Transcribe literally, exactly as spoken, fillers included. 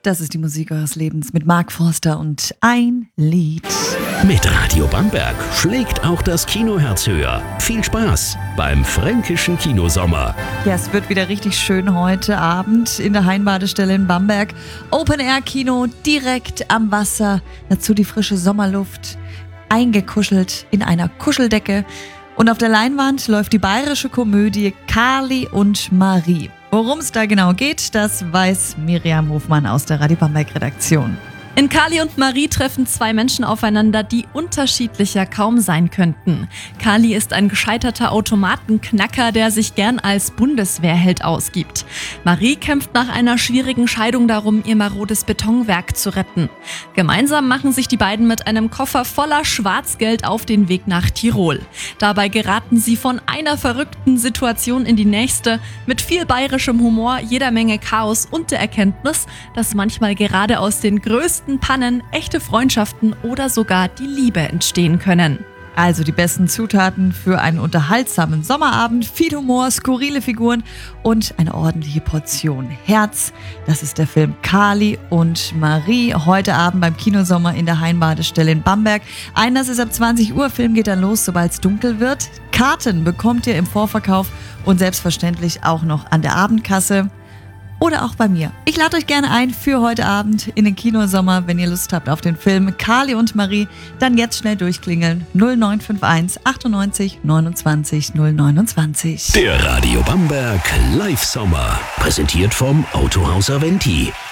Das ist die Musik eures Lebens mit Mark Forster und ein Lied. Mit Radio Bamberg schlägt auch das Kinoherz höher. Viel Spaß beim Fränkischen Kinosommer. Ja, es wird wieder richtig schön heute Abend in der Hainbadestelle in Bamberg. Open-Air-Kino direkt am Wasser. Dazu die frische Sommerluft. Eingekuschelt in einer Kuscheldecke. Und auf der Leinwand läuft die bayerische Komödie Kali und Marie. Worum es da genau geht, das weiß Miriam Hofmann aus der Radio Bamberg Redaktion. In Kali und Marie treffen zwei Menschen aufeinander, die unterschiedlicher kaum sein könnten. Kali ist ein gescheiterter Automatenknacker, der sich gern als Bundeswehrheld ausgibt. Marie kämpft nach einer schwierigen Scheidung darum, ihr marodes Betonwerk zu retten. Gemeinsam machen sich die beiden mit einem Koffer voller Schwarzgeld auf den Weg nach Tirol. Dabei geraten sie von einer verrückten Situation in die nächste, mit viel bayerischem Humor, jeder Menge Chaos und der Erkenntnis, dass manchmal gerade aus den größten Pannen echte Freundschaften oder sogar die Liebe entstehen können. Also die besten Zutaten für einen unterhaltsamen Sommerabend, viel Humor, skurrile Figuren und eine ordentliche Portion Herz. Das ist der Film Kali und Marie. Heute Abend beim Kinosommer in der Hainbadestelle in Bamberg. Einlass ist ab zwanzig Uhr, Film geht dann los, sobald es dunkel wird. Karten bekommt ihr im Vorverkauf und selbstverständlich auch noch an der Abendkasse. Oder auch bei mir. Ich lade euch gerne ein für heute Abend in den Kinosommer. Wenn ihr Lust habt auf den Film Kali und Marie, dann jetzt schnell durchklingeln. null neun fünf eins achtundneunzig neunundzwanzig null neunundzwanzig. Der Radio Bamberg Live Sommer. Präsentiert vom Autohaus Aventi.